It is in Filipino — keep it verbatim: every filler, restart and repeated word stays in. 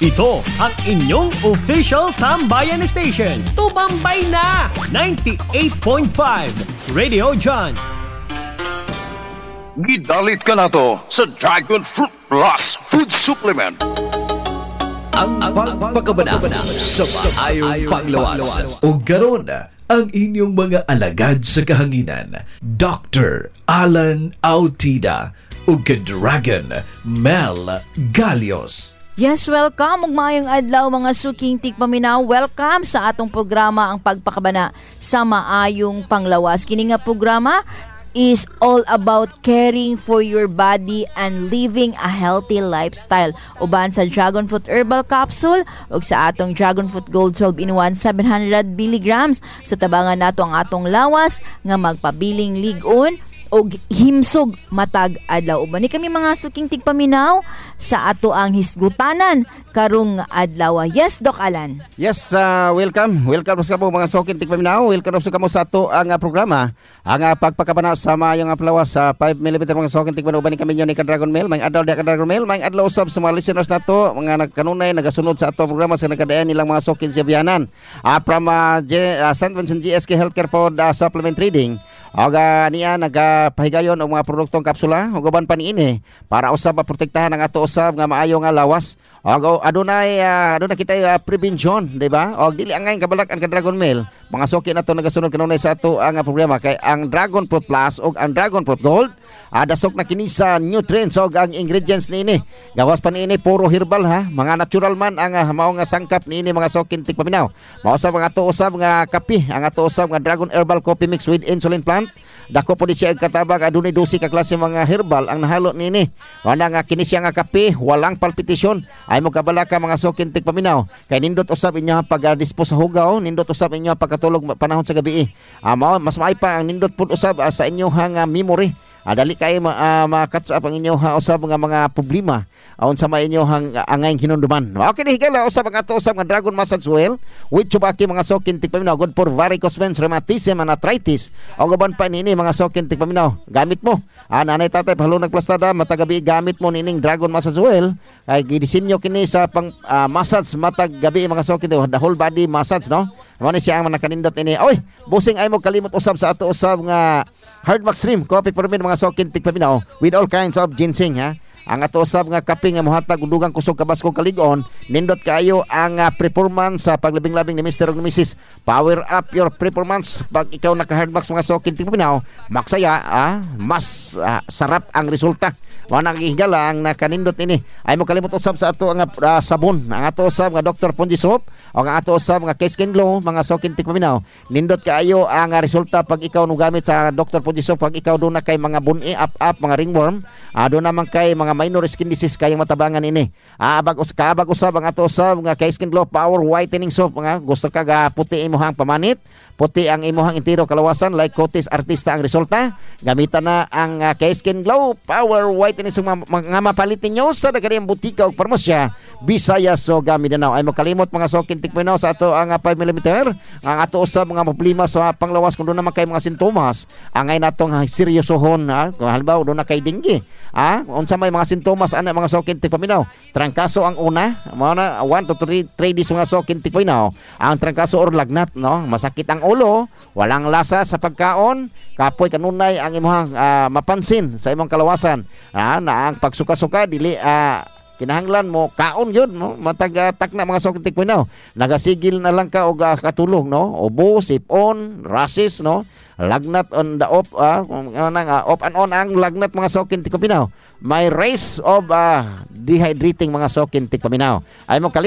Ito ang inyong official Tambayan Station. Tumambay na! ninety-eight point five Radio John. Gidalit ka na to sa Dragon Fruit Plus Food Supplement. Ang pagpakabana sa maayong panglawas. O garon ang inyong mga alagad sa kahanginan, Doctor Alan Autida o Dragon Mel Galios. Yes, welcome. Ugmayong adlaw mga suking tigpaminaw. Welcome sa atong programa ang pagpakabana sa maayong panglawas. Kini nga programa is all about caring for your body and living a healthy lifestyle. Uban sa Dragon Fruit Herbal Capsule ug sa atong Dragon Fruit Gold twelve in one seven hundred milligrams. So tabangan nato ang atong lawas nga magpabiling ligon o himsog matag adlaw. Uban ni kami mga suking tigpaminaw sa ato ang hisgutanan karong adlaw. Yes, Doc Alan. Yes, uh, welcome. Welcome sa po mga suking tigpaminaw. Welcome sa kamo sa ato ang uh, programa. Ang uh, pagpakabana sa mayong aplawas sa five millimeter mga suking tigpaminaw. Uban ni kami ni ka Dragon Mail. May adlaw ka Dragon Mail. May adlaw usab sa mga listeners nato, mga nagkanunay nagasunod sa ato programa sa nagkadayan nilang mga suking sibiyanan. Uh, from uh, G- uh, Saint Vincent G S K Healthcare for uh, Supplement Trading. Og uh, niya nagapahigayon og mga produktong kapsula ug uban pa niini para usab maprotektahan ang ato usab nga maayo nga lawas. Og adunay uh, aduna kita uh, prevention, di ba? Og dili angay kabalak ang Dragon Mail. Mga suki nato nagasunod kanunay sa ato ang uh, problema kay ang Dragon Fruit Plus ug ang Dragon Fruit Gold uh, dasok na kini sa nutrients og ang ingredients niini. Gawas pa niini puro herbal ha, mga natural man ang uh, mao nga sangkap niini mga suki tigpaminaw. Mao sa mga ato usab nga kape, ang ato usab nga Dragon Herbal Coffee Mix with Insulin Plant. Dako po di siya katabag adunay dosi ka klase mga herbal ang nahalo nini. Wala nga kini siya nga kape, walang palpitasyon. Ay mo kabala ka mga sukin tigpaminaw. Kay nindot usab inyo pag-dispose sa hugaw, nindot usab inyo pagkatulog panahon sa gabi. Ah, mas maay pa ang nindot pud usab uh, sa inyo hang uh, memory. Ah, dali kay uh, ma-catch up ang inyo ha, usab nga mga problema. Aun sa may inyo hang angay hinunduman. Okay ni higala usab ang ato usab nga Dragon Massage Oil with chubaki mga sukin tigpaminaw good for varicose veins, rheumatism and arthritis. Og uban pa nini mga sukin tigpaminaw. Gamit mo. Ah, nanay tatay pahalo nagplastada matagabi gamit mo nining Dragon Massage Oil. Ay gidisenyo kini sa pang uh, massage matag gabi mga sukin the whole body massage no. Mo ni siya ang nakanindot ini. Oy, busing ay mo kalimot usab sa ato usab nga Hardmax Stream coffee for men mga sukin tigpaminaw with all kinds of ginseng ha. Ang ato usab nga kape nga mohatag og dugang kusog kabaskog kaligon, nindot kaayo ang uh, performance sa paglabing-labing ni Mister ug ni Missus Power up your performance pag ikaw naka-hardbox mga sukin tigpaminaw, maksaya ah, mas uh, sarap ang resulta. Wa nang higala ang nakanindot ini. Ay mo kalimot usab sa ato nga uh, sabon, ang ato usab nga Doctor Ponji soap o ang ato usab nga K-Skin Glow mga sukin tigpaminaw. Nindot kaayo ang uh, resulta pag ikaw no gamit sa Doctor Ponji soap, pag ikaw do na kay mga buni up up mga ringworm, uh, do naman kay mga minor skin disease kayang matabangan ini. Ah, abag us kabag usab ang ato usab nga K-Skin Glow Power Whitening Soap nga gusto ka ga puti imuhang pamanit, puti ang imuhang intiro kalawasan like Cotis Artista ang resulta. Gamitan na ang uh, K-Skin Glow Power Whitening Soap nga mapalitin nyo sa daghang butika ug parmasya Bisaya so Mindanao. Ay mo kalimot mga sukin tigpaminaw sa ato ang uh, five millimeter. Ang ato usab mga problema sa panglawas kung doon naman kay mga sintomas angay natong uh, seryosohon ha. Kung halimbawa doon na kay dengue ah, unsa may mga sintomas ana mga sukin tigpaminaw. Trangkaso ang una, mao na one to three days mga sukin tigpaminaw. Ang trangkaso or lagnat no, masakit ang ulo, walang lasa sa pagkaon, kapoy kanunay ang imong uh, mapansin sa imong kalawasan. Ah, na ang pagsuka-suka dili uh, kinahanglan mo kaon yun no, matag uh, takna mga sukin tigpaminaw. Nagasigil na lang ka og uh, katulog no, ubo, sipon, rashes no, lagnat on the off ah, uh, uh, off and on ang lagnat mga sukin tigpaminaw. May race of uh, dehydrating mga sukin tigpaminaw. Ay mo